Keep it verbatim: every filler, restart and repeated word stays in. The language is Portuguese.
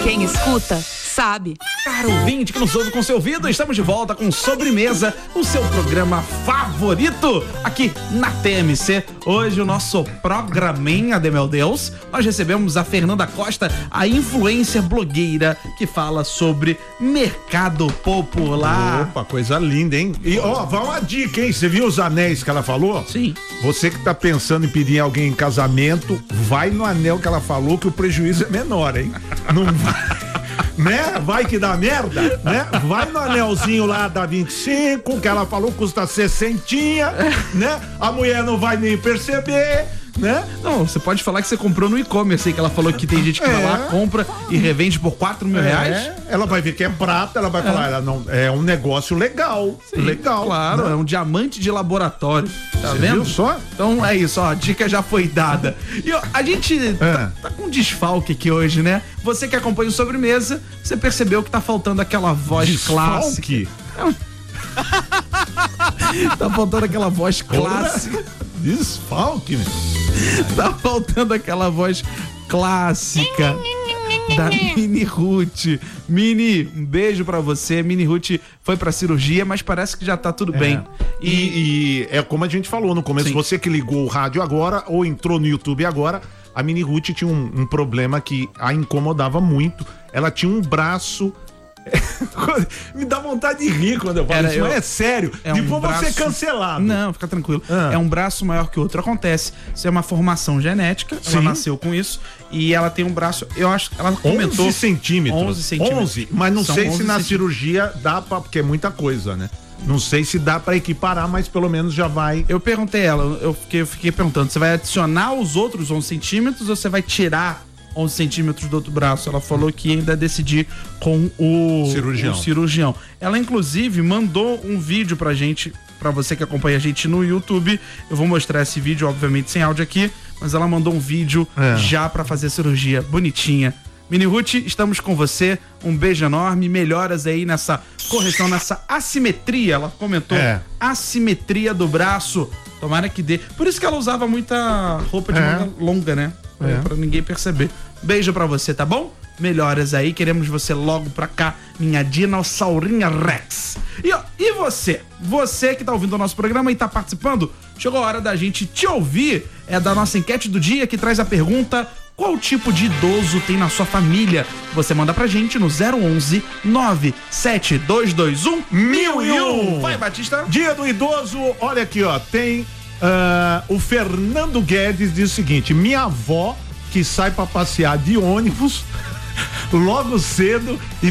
Quem escuta, sabe. Caro ouvinte que nos ouve com seu ouvido, estamos de volta com Sobremesa, o seu programa favorito aqui na T M C. Hoje o nosso programinha de meu Deus, nós recebemos a Fernanda Costa, a influencer blogueira que fala sobre mercado popular. Opa, coisa linda, hein? E ó, vai uma dica, hein? Você viu os anéis que ela falou? Sim. Você que tá pensando em pedir alguém em casamento, vai no anel que ela falou que o prejuízo é menor, hein? Não vai... Né? Vai que dá merda, né? Vai no anelzinho lá da vinte e cinco, que ela falou custa sessentinha, né? A mulher não vai nem perceber, né? Não, você pode falar que você comprou no e-commerce aí, que ela falou que tem gente que É. vai lá, compra e revende por quatro mil reais. É, ela vai ver que é prata, ela vai falar, ela não, é um negócio legal, Sim, legal. Claro, né? é um diamante de laboratório. Tá Você vendo? viu só? Então é isso, ó, a dica já foi dada. E ó, a gente tá, tá com um desfalque aqui hoje, né? Você que acompanha o Sobremesa, você percebeu que tá faltando aquela voz Desfalque? clássica. Tá faltando aquela voz clássica. Desfalque, né? Tá faltando aquela voz clássica da Mini Ruth. Mini, um beijo pra você. Mini Ruth foi pra cirurgia, mas parece que já tá tudo bem. E, e é como a gente falou no começo, Sim. você que ligou o rádio agora ou entrou no YouTube agora, a Mini Ruth tinha um, um problema que a incomodava muito. Ela tinha um braço... Me dá vontade de rir quando eu falo Era isso, eu- mas é sério. É um Depois braço- você é cancelado. Não, fica tranquilo. Ah. É um braço maior que o outro. Acontece. Isso é uma formação genética. Ela Sim. nasceu com isso. E ela tem um braço. Eu acho. Ela comentou. onze centímetros. onze centímetros. onze, mas não São sei se onze na centímetros. cirurgia dá pra. Porque é muita coisa, né? Não sei se dá pra equiparar, mas pelo menos já vai. Eu perguntei a ela, eu fiquei, eu fiquei perguntando: você vai adicionar os outros onze centímetros ou você vai tirar onze centímetros do outro braço? Ela falou que ainda decidir com o Cirurgião. o cirurgião. Ela, inclusive, mandou um vídeo pra gente, pra você que acompanha a gente no YouTube. Eu vou mostrar esse vídeo, obviamente, sem áudio aqui, mas ela mandou um vídeo É. já pra fazer a cirurgia bonitinha. Mini Ruth, estamos com você. Um beijo enorme. Melhoras aí nessa correção, nessa assimetria. Ela comentou. É. Assimetria do braço. Tomara que dê. Por isso que ela usava muita roupa de É. manga longa, né? É. Pra ninguém perceber. Beijo pra você, tá bom? Melhoras aí. Queremos você logo pra cá, minha dinossaurinha Rex. E, ó, e você? Você que tá ouvindo o nosso programa e tá participando, chegou a hora da gente te ouvir. É da nossa enquete do dia que traz a pergunta: qual tipo de idoso tem na sua família? Você manda pra gente no zero onze nove sete dois dois um mil e um. Vai, Batista. Dia do idoso, olha aqui, ó. Tem. ah, o Fernando Guedes diz o seguinte: minha avó que sai pra passear de ônibus logo cedo e